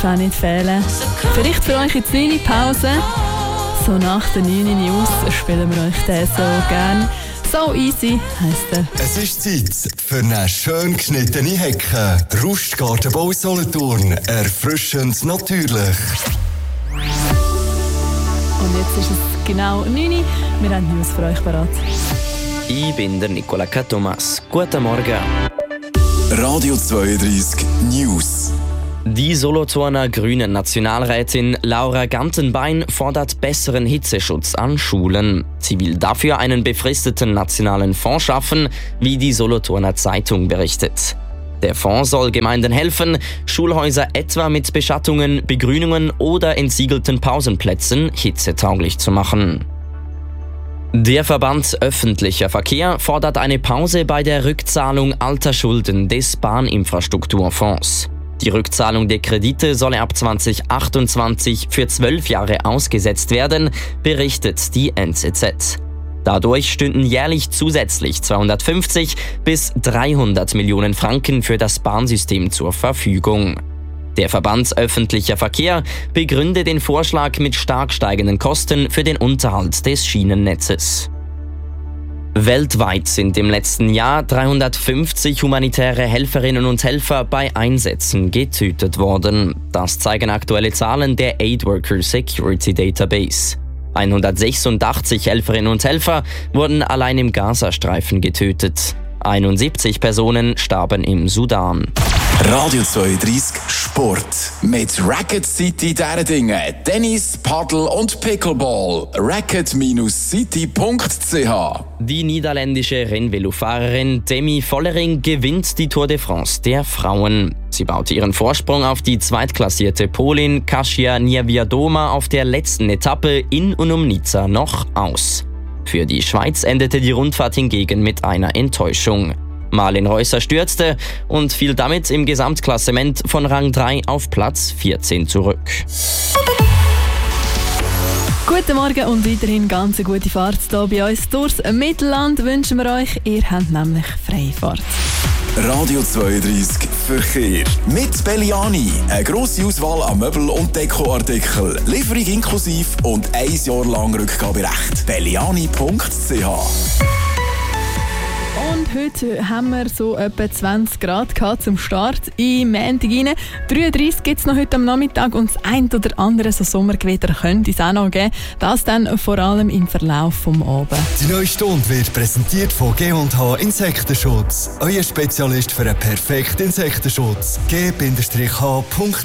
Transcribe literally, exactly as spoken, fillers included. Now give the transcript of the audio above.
auch nicht fehlen. Vielleicht für euch jetzt eine Pause. So nach den neun News spielen wir euch den so gern. So easy heisst er. Es ist Zeit für eine schön geschnittene Hecke. Rustgartenbau Solothurn. Erfrischend natürlich. Und jetzt ist es genau neun Uhr. Wir haben News für euch parat. Ich bin der Nicola Thomas. Guten Morgen. Radio zweiunddreißig News. Die Solothurner Grünen Nationalrätin Laura Gantenbein fordert besseren Hitzeschutz an Schulen. Sie will dafür einen befristeten nationalen Fonds schaffen, wie die Solothurner Zeitung berichtet. Der Fonds soll Gemeinden helfen, Schulhäuser etwa mit Beschattungen, Begrünungen oder entsiegelten Pausenplätzen hitzetauglich zu machen. Der Verband Öffentlicher Verkehr fordert eine Pause bei der Rückzahlung alter Schulden des Bahninfrastrukturfonds. Die Rückzahlung der Kredite solle ab zwanzig achtundzwanzig für zwölf Jahre ausgesetzt werden, berichtet die N Z Z. Dadurch stünden jährlich zusätzlich zweihundertfünfzig bis dreihundert Millionen Franken für das Bahnsystem zur Verfügung. Der Verband Öffentlicher Verkehr begründet den Vorschlag mit stark steigenden Kosten für den Unterhalt des Schienennetzes. Weltweit sind im letzten Jahr dreihundertfünfzig humanitäre Helferinnen und Helfer bei Einsätzen getötet worden. Das zeigen aktuelle Zahlen der Aid Worker Security Database. hundertsechsundachtzig Helferinnen und Helfer wurden allein im Gazastreifen getötet. einundsiebzig Personen starben im Sudan. Radio zweiunddreißig Sport. Mit Racket City Derdingen, Tennis, Paddel und Pickleball. racket City punkt c h. Die niederländische Rennvelofahrerin Demi Vollering gewinnt die Tour de France der Frauen. Sie baute ihren Vorsprung auf die zweitklassierte Polin Kasia Niewiadoma auf der letzten Etappe in und um Nizza noch aus. Für die Schweiz endete die Rundfahrt hingegen mit einer Enttäuschung. Marlen Reusser stürzte und fiel damit im Gesamtklassement von Rang drei auf Platz vierzehn zurück. Guten Morgen und weiterhin ganz eine gute Fahrt hier bei uns durchs Mittelland wünschen wir euch. Ihr habt nämlich Freifahrt. Radio zweiunddreißig Verkehr. Mit Belliani. Eine grosse Auswahl an Möbel- und Dekoartikeln. Lieferung inklusive und ein Jahr lang Rückgaberecht. belliani punkt c h. Und heute haben wir so etwa zwanzig Grad gehabt zum Start im Montag rein. dreiunddreißig gibt es noch heute am Nachmittag und das ein oder andere so Sommergewitter könnte es auch noch geben. Das dann vor allem im Verlauf vom Abend. Die neue Stunde wird präsentiert von G und H Insektenschutz. Euer Spezialist für einen perfekten Insektenschutz. G H punkt